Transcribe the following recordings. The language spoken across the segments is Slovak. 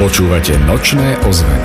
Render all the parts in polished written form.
Počúvate Nočné ozveny.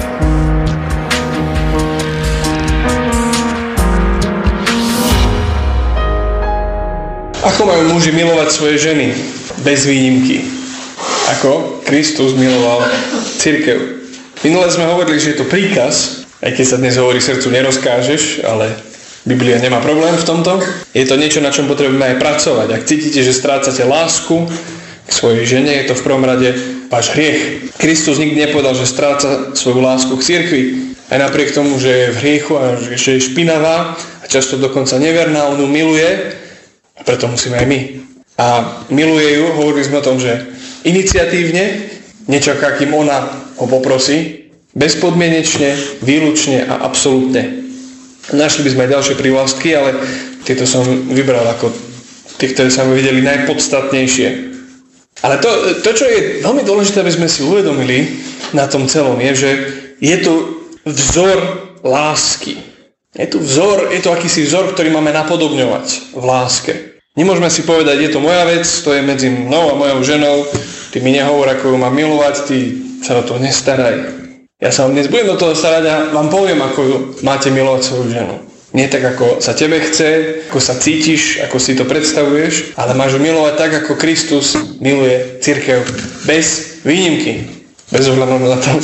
Ako majú muži milovať svoje ženy? Bez výnimky. Ako Kristus miloval cirkev. Minule sme hovorili, že je to príkaz, aj keď sa dnes hovorí srdcu nerozkážeš, ale Biblia nemá problém v tomto. Je to niečo, na čom potrebujeme aj pracovať. Ak cítite, že strácate lásku k svojej žene, je to v prvom rade váš hriech. Kristus nikdy nepovedal, že stráca svoju lásku k cirkvi. Aj napriek tomu, že je v hriechu a že je špinavá a často dokonca neverná, on ju miluje a preto musíme aj my. A miluje ju, hovorili sme o tom, že iniciatívne, nečaká, kým ona ho poprosí, bezpodmienečne, výlučne a absolútne. Našli by sme aj ďalšie prívlastky, ale tieto som vybral ako tie, ktoré sa mi videli najpodstatnejšie. Ale to, čo je veľmi dôležité, aby sme si uvedomili na tom celom, je, že je tu vzor lásky. Je to akýsi vzor, ktorý máme napodobňovať v láske. Nemôžeme si povedať, je to moja vec, to je medzi mnou a mojou ženou, ty mi nehovor, ako ju mám milovať, ty sa o to nestaraj. Ja sa vám dnes budem do toho starať a vám poviem, ako ju máte milovať svoju ženu. Nie tak, ako sa tebe chce, ako sa cítiš, ako si to predstavuješ, ale máš ju milovať tak, ako Kristus miluje cirkev. Bez výnimky. Bez ohľadu na to,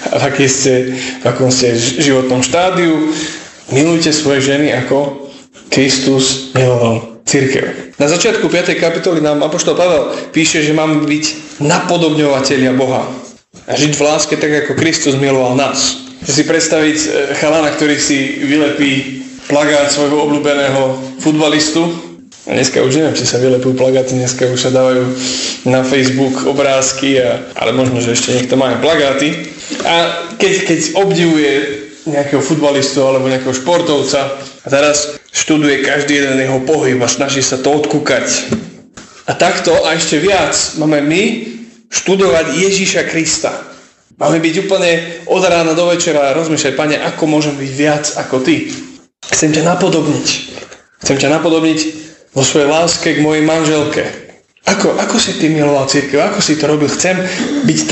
v akom ste životnom štádiu. Milujte svoje ženy, ako Kristus miloval cirkev. Na začiatku 5. kapitoly nám apoštol Pavel píše, že máme byť napodobňovatelia Boha. A žiť v láske tak, ako Kristus miloval nás. Chcete si predstaviť chalana, ktorý si vylepí plagát svojho obľúbeného futbalistu. A dneska už neviem, či sa vylepujú plagáty, dneska už sa dávajú na Facebook obrázky, ale možno, že ešte niekto má aj plagáty. A keď obdivuje nejakého futbalistu alebo nejakého športovca a teraz študuje každý jeden jeho pohyb a snaží sa to odkúkať. A takto a ešte viac máme my študovať Ježiša Krista. Máme byť úplne od rána do večera a rozmýšľať, Pane, ako môžem byť viac ako Ty. Chcem ťa napodobniť. Chcem ťa napodobniť vo svojej láske k mojej manželke. Ako si ty miloval cirkev? Ako si to robil? Chcem byť